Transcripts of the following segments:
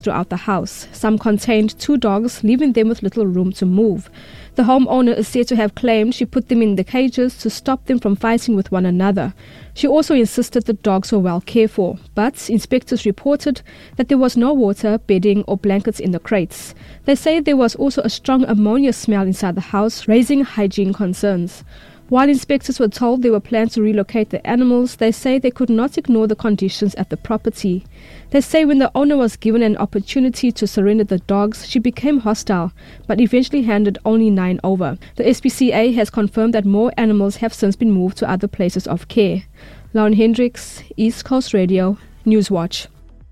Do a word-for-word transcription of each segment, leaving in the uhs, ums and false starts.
throughout the house. Some contained two dogs, leaving them with little room to move. The homeowner is said to have claimed she put them in the cages to stop them from fighting with one another. She also insisted the dogs were well cared for, but inspectors reported that there was no water, bedding or blankets in the crates. They say there was also a strong ammonia smell inside the house, raising hygiene concerns. While inspectors were told they were planning to relocate the animals, they say they could not ignore the conditions at the property. They say when the owner was given an opportunity to surrender the dogs, she became hostile, but eventually handed only nine over. The S P C A has confirmed that more animals have since been moved to other places of care. Lauren Hendricks, East Coast Radio, Newswatch.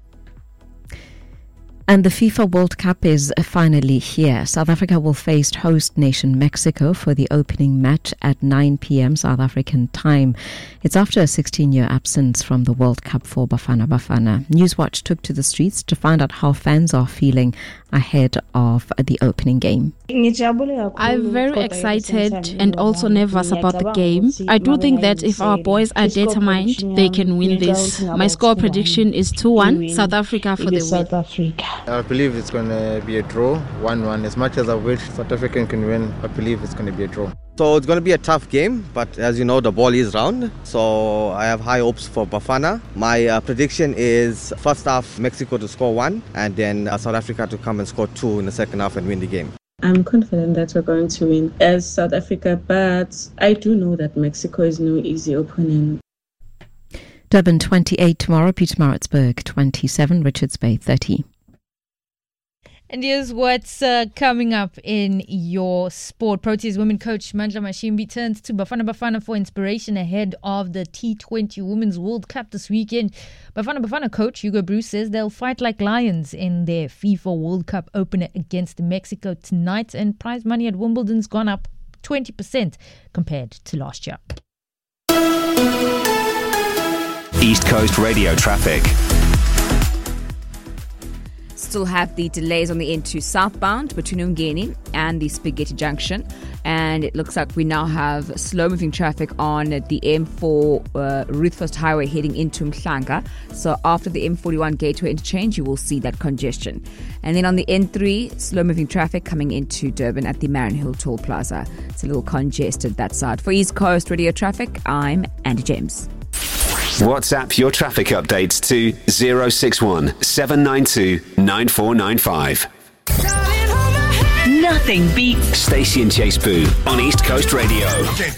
And the FIFA World Cup is finally here. South Africa will face host nation Mexico for the opening match at nine p.m. South African time. It's after a sixteen-year absence from the World Cup for Bafana Bafana. Newswatch took to the streets to find out how fans are feeling ahead of the opening game. I'm very excited and also nervous about the game. I do think that if our boys are determined, they can win this. My score prediction is two one, South Africa for the win. I believe it's going to be a draw, one one. As much as I wish South Africa can win, I believe it's going to be a draw. So it's going to be a tough game, but as you know, the ball is round. So I have high hopes for Bafana. My uh, prediction is first half Mexico to score one, and then uh, South Africa to come and score two in the second half and win the game. I'm confident that we're going to win as South Africa, but I do know that Mexico is no easy opponent. Durban twenty-eight tomorrow, Pietermaritzburg twenty-seven, Richards Bay thirty. And here's what's uh, coming up in your sport. Proteas women coach Mandla Mashimbi turns to Bafana Bafana for inspiration ahead of the T twenty Women's World Cup this weekend. Bafana Bafana coach Hugo Bruce says they'll fight like lions in their FIFA World Cup opener against Mexico tonight. And prize money at Wimbledon's gone up twenty percent compared to last year. East Coast Radio traffic. Still have the delays on the N two southbound between Ungeni and the Spaghetti Junction, and it looks like we now have slow-moving traffic on the M four uh, Ruthfirst Highway heading into Mhlanga. So after the M forty-one Gateway interchange, you will see that congestion. And then on the N three, slow-moving traffic coming into Durban at the Marion Hill Toll Plaza. It's a little congested that side. For East Coast Radio Traffic, I'm Andy James. WhatsApp your traffic updates to zero six one seven nine two nine four nine five. Nothing beats Stacey and Chase Boo on East Coast Radio.